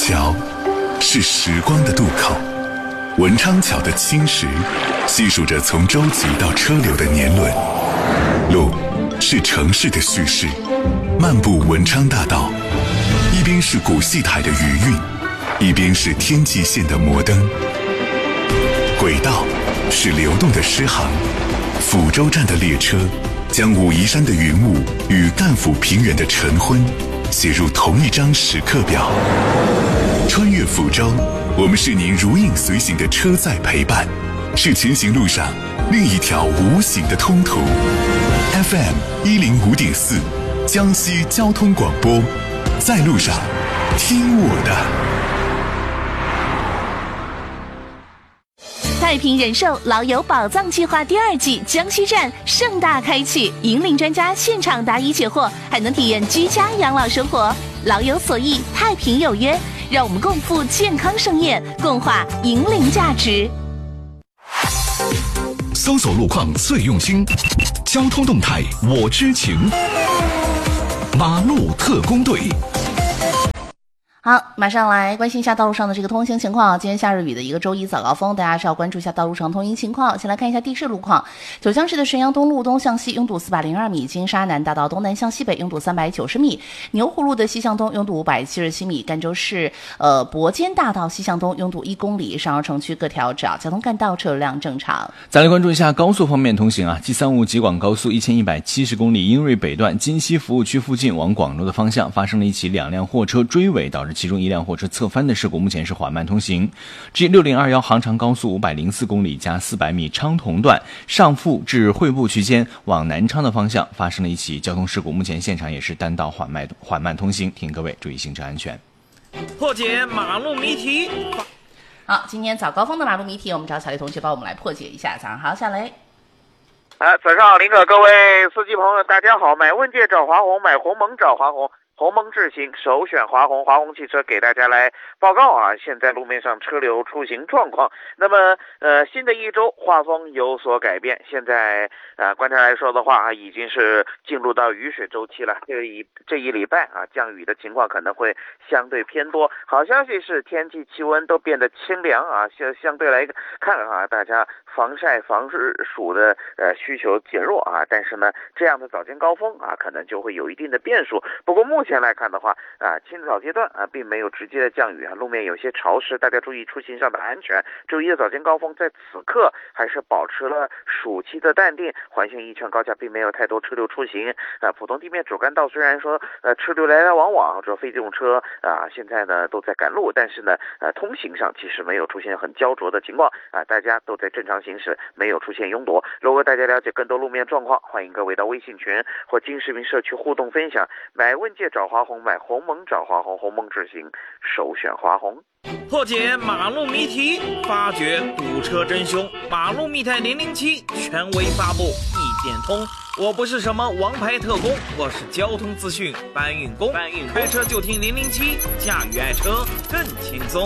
桥是时光的渡口，文昌桥的青石细数着从舟楫到车流的年轮。路是城市的叙事，漫步文昌大道，一边是古戏台的余韵，一边是天际线的摩登。轨道是流动的诗行，抚州站的列车将武夷山的云雾与赣抚平原的晨昏写入同一张时刻表。穿越抚州，我们是您如影随形的车载陪伴，是前行路上另一条无形的通途。FM 105.4，江西交通广播，在路上，听我的。 太平人寿老友宝藏计划第2季江西站盛大开启，引领专家现场答疑解惑，还能体验居家养老生活。老有所益，太平有约，让我们共赴健康盛宴，共话引领价值。 搜索路况最用心，交通动态我知情。马路特工队。 好，马上来关心一下道路上的这个通行情况。今天下日雨的一个周一早高峰，大家是要关注一下道路上通行情况。先来看一下地势路况。九江市的神阳东路东向西拥堵402米，金沙南大道东南向西北拥堵390米，牛湖路的西向东拥堵577米，赣州市博坚大道西向东拥堵1公里，上饶城区各条主要交通干道车流量正常。 再来关注一下高速方面通行啊，G35吉广高速1170公里英瑞北段金溪服务区附近往广州的方向发生了一起2辆货车追尾，导致其中1辆货车侧翻的事故，目前是缓慢通行。G6021杭长高速504公里加400米昌同段上富至惠埠区间往南昌的方向发生了一起交通事故，目前现场也是单道缓慢通行，提醒各位注意行车安全。 破解马路谜题。 好，今天早高峰的马路谜题，我们找小雷同学帮我们来破解一下。早上好，小雷。 早上好，林哥，各位司机朋友，大家好。买问界找华虹，买鸿蒙找华虹。鸿蒙智行首选华虹，华虹汽车给大家来报告啊，现在路面上车流出行状况。那么新的一周画风有所改变，现在观察来说的话已经是进入到雨水周期了。这一礼拜啊，降雨的情况可能会相对偏多。好消息是天气气温都变得清凉啊，相对来看啊，大家防晒防暑的需求减弱啊，但是呢，这样的早间高峰啊，可能就会有一定的变数。不过目前来看的话啊，清早阶段啊，并没有直接的降雨啊，路面有些潮湿，大家注意出行上的安全。周一的早间高峰在此刻还是保持了暑期的淡定，环线一圈高架并没有太多车流出行啊。普通地面主干道虽然说车流来来往往，这非机动车啊现在呢都在赶路，但是呢通行上其实没有出现很焦灼的情况啊，大家都在正常行驶，没有出现拥堵。如果大家了解更多路面状况，欢迎各位到微信群或金视频社区互动分享。买问界找华虹，买鸿蒙找华虹，鸿蒙智行首选华虹。 破解马路谜题，发掘堵车真凶。马路密探007权威发布，一点通。我不是什么王牌特工，我是交通资讯搬运工。开车就听007，驾驭爱车更轻松。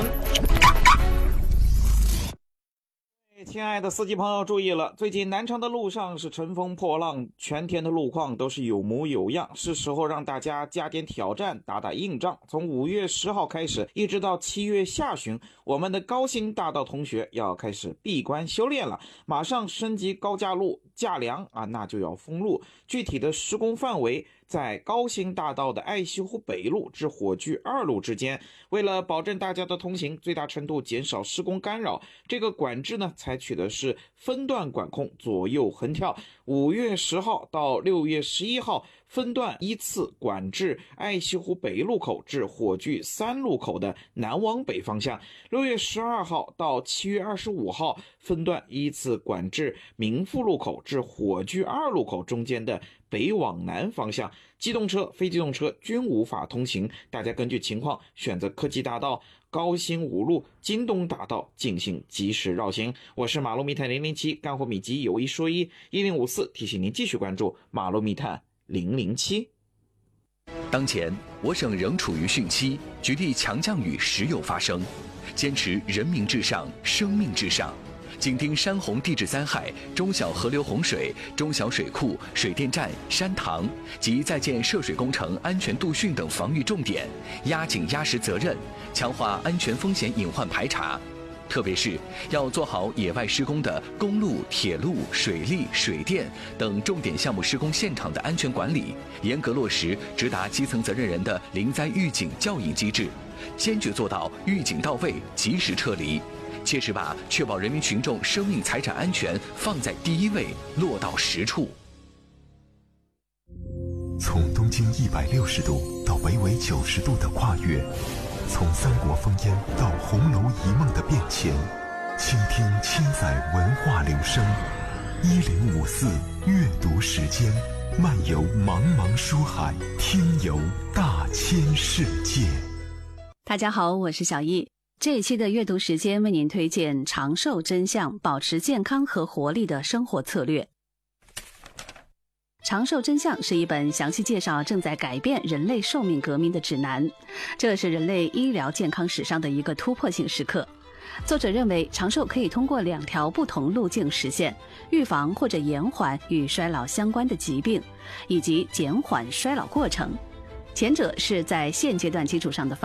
亲爱的司机朋友注意了，最近南昌的路上是乘风破浪，全天的路况都是有模有样，是时候让大家加点挑战，打打硬仗。从5月10号开始，一直到7月下旬，我们的高新大道同学要开始闭关修炼了，马上升级高架路架梁啊，那就要封路。具体的施工范围在高新大道的爱西湖北路至火炬2路之间。为了保证大家的通行，最大程度减少施工干扰，这个管制呢采取的是分段管控，左右横跳。5月10号到6月11号分段依次管制爱西湖北路口至火炬3路口的南往北方向。6月12号到7月25号分段依次管制民富路口至火炬2路口中间的北往南方向。机动车、非机动车均无法通行，大家根据情况选择科技大道、高新5路、京东大道进行及时绕行。我是马路密探007，干货秘籍有一说一，1054提醒您继续关注马路密探007。 当前我省仍处于汛期，局地强降雨时有发生，坚持人民至上、生命至上， 紧盯山洪地质灾害、中小河流洪水、中小水库、水电站、山塘及在建涉水工程安全度汛等防御重点，压紧压实责任，强化安全风险隐患排查。特别是要做好野外施工的公路、铁路、水利、水电等重点项目施工现场的安全管理，严格落实直达基层责任人的临灾预警教引机制，坚决做到预警到位、及时撤离，切实把确保人民群众生命财产安全放在第一位落到实处。 从东经160度到北纬90度的跨越，从三国烽烟到红楼一梦的变迁，倾听千载文化流声。1054阅读时间，漫游茫茫书海，听游大千世界。 大家好，我是小易。这一期的阅读时间为您推荐《长寿真相：保持健康和活力的生活策略》。《长寿真相》是一本详细介绍正在改变人类寿命革命的指南，这是人类医疗健康史上的一个突破性时刻。作者认为，长寿可以通过2条不同路径实现：预防或者延缓与衰老相关的疾病，以及减缓衰老过程。前者是在现阶段基础上的